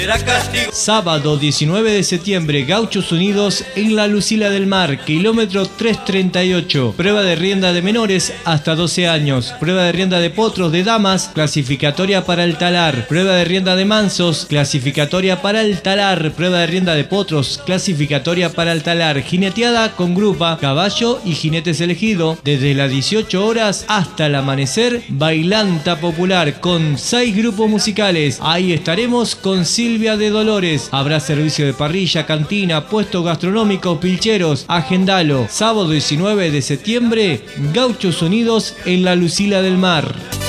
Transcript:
Sábado 19 de septiembre, Gauchos Unidos en la Lucila del Mar, kilómetro 338. Prueba de rienda de menores hasta 12 años. Prueba de rienda de potros de damas, clasificatoria para el talar. Prueba de rienda de mansos, clasificatoria para el talar. Prueba de rienda de potros, clasificatoria para el talar. Jineteada con grupa, caballo y jinetes elegido. Desde las 18 horas hasta el amanecer, bailanta popular con 6 grupos musicales. Ahí estaremos con Silvia de Dolores. Habrá servicio de parrilla, cantina, puestos gastronómicos, pilcheros. Agendalo. Sábado 19 de septiembre, Gauchos Unidos en la Lucila del Mar.